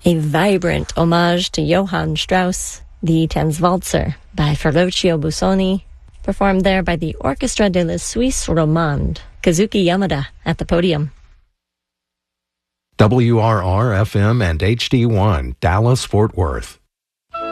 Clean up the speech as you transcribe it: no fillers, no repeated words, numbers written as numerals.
A vibrant homage to Johann Strauss, the Tanzwalzer by Ferruccio Busoni, performed there by the Orchestra de la Suisse Romande. Kazuki Yamada at the podium. WRR-FM and HD1, Dallas-Fort Worth.